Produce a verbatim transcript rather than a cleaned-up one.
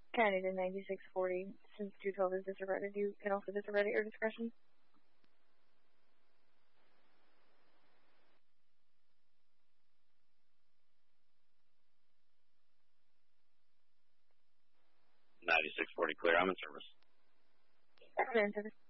County to ninety-six forty. Since two twelve is disregarded, you can also disregard at your discretion. ninety-six forty clear. I'm in service. I'm in service.